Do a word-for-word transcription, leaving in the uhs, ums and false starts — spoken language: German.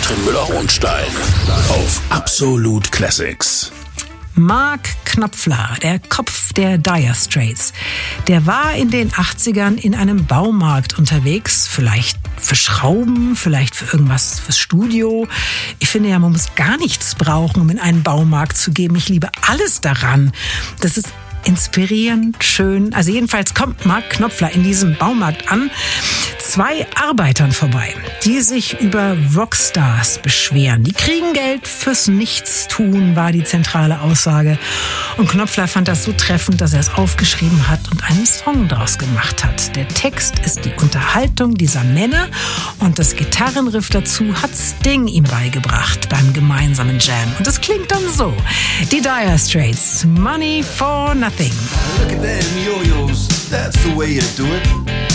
Katrin Müller-Hohenstein auf Absolut Classics. Mark Knopfler, der Kopf der Dire Straits, der war in den achtzigern in einem Baumarkt unterwegs, vielleicht für Schrauben, vielleicht für irgendwas fürs Studio. Ich finde ja, man muss gar nichts brauchen, um in einen Baumarkt zu gehen. Ich liebe alles daran. Das ist inspirierend, schön. Also jedenfalls kommt Mark Knopfler in diesem Baumarkt an, zwei Arbeitern vorbei, die sich über Rockstars beschweren. Die kriegen Geld fürs Nichtstun, war die zentrale Aussage. Und Knopfler fand das so treffend, dass er es aufgeschrieben hat und einen Song daraus gemacht hat. Der Text ist die Unterhaltung dieser Männer und das Gitarrenriff dazu hat Sting ihm beigebracht beim gemeinsamen Jam. Und das klingt dann so. Die Dire Straits, Money for Nothing. Look at them yo-yos, that's the way you do it.